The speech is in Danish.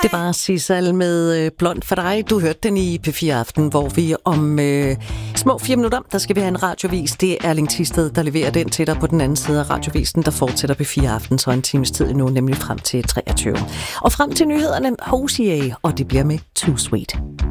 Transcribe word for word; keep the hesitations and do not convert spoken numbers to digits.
Det var Sissal med øh, Blond for dig. Du hørte den i P fire Aften, hvor vi om øh, små fire minutter, der skal vi have en radiovis. Det er Erling Thisted, der leverer den til dig på den anden side af radiovisen, der fortsætter P fire Aften, så en times tid nu, nemlig frem til treogtyve. Og frem til nyhederne, H C A, og det bliver med Too Sweet.